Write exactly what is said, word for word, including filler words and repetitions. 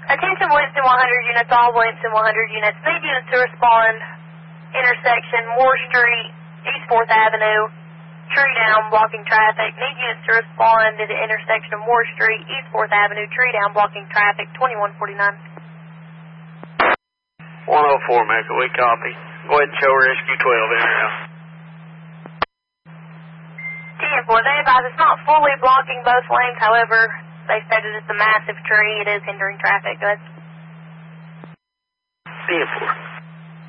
Attention Williamson one hundred units, all Williamson one hundred units. Need units to respond. Intersection Moore Street, East fourth Avenue. Tree down, blocking traffic. Need units to respond to the intersection of Moore Street, East fourth Avenue. Tree down, blocking traffic. twenty-one forty-nine. one oh four, Mecca, we copy. Go ahead and show Rescue twelve in now. ten four, they advise it's not fully blocking both lanes, however, they stated it's a massive tree. It is hindering traffic. Go ahead. ten four.